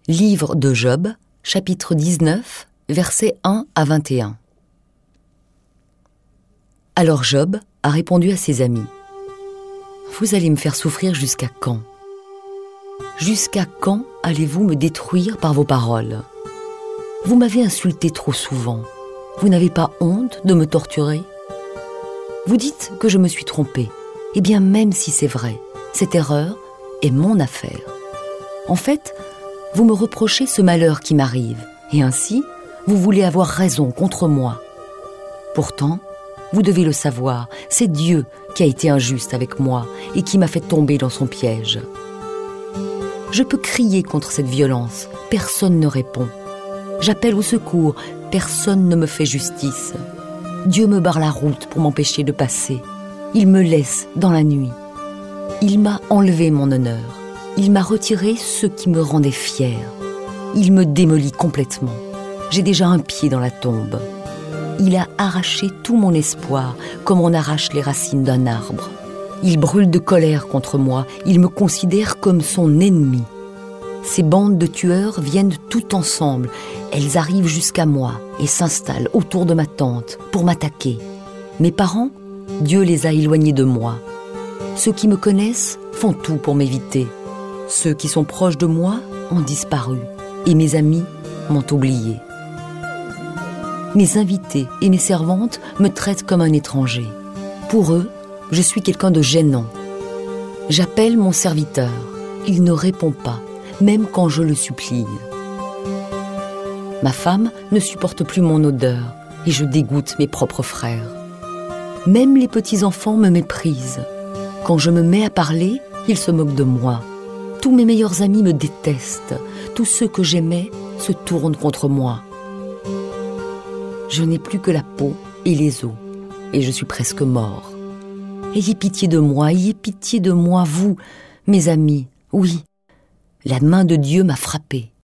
Livre de Job, chapitre 19, versets 1 à 21. Alors Job a répondu à ses amis : « Vous allez me faire souffrir jusqu'à quand ? Jusqu'à quand allez-vous me détruire par vos paroles ? Vous m'avez insulté trop souvent. Vous n'avez pas honte de me torturer ? Vous dites que je me suis trompé. Eh bien, même si c'est vrai, cette erreur est mon affaire. En fait, vous me reprochez ce malheur qui m'arrive, et ainsi, vous voulez avoir raison contre moi. Pourtant, vous devez le savoir, c'est Dieu qui a été injuste avec moi et qui m'a fait tomber dans son piège. Je peux crier contre cette violence, personne ne répond. J'appelle au secours, personne ne me fait justice. Dieu me barre la route pour m'empêcher de passer. Il me laisse dans la nuit. Il m'a enlevé mon honneur. Il m'a retiré ce qui me rendait fier. Il me démolit complètement. J'ai déjà un pied dans la tombe. Il a arraché tout mon espoir, comme on arrache les racines d'un arbre. Il brûle de colère contre moi. Il me considère comme son ennemi. Ces bandes de tueurs viennent toutes ensemble. Elles arrivent jusqu'à moi et s'installent autour de ma tente pour m'attaquer. Mes parents, Dieu les a éloignés de moi. Ceux qui me connaissent font tout pour m'éviter. Ceux qui sont proches de moi ont disparu et mes amis m'ont oublié. Mes invités et mes servantes me traitent comme un étranger. Pour eux, je suis quelqu'un de gênant. J'appelle mon serviteur. Il ne répond pas, même quand je le supplie. Ma femme ne supporte plus mon odeur et je dégoûte mes propres frères. Même les petits-enfants me méprisent. Quand je me mets à parler, ils se moquent de moi. Tous mes meilleurs amis me détestent. Tous ceux que j'aimais se tournent contre moi. Je n'ai plus que la peau et les os, et je suis presque mort. Ayez pitié de moi, vous, mes amis, oui. La main de Dieu m'a frappé.